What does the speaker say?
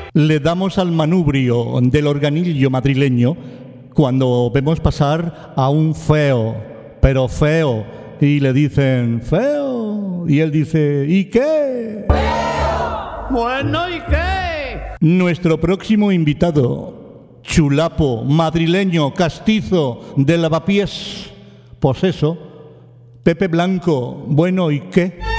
Le damos al manubrio del organillo madrileño cuando vemos pasar a un feo, pero feo, y le dicen, feo, y él dice, ¿y qué? ¡Feo! Bueno, ¿y qué? Nuestro próximo invitado, chulapo, madrileño, castizo, de Lavapiés, poseso, Pepe Blanco, bueno, ¿y qué?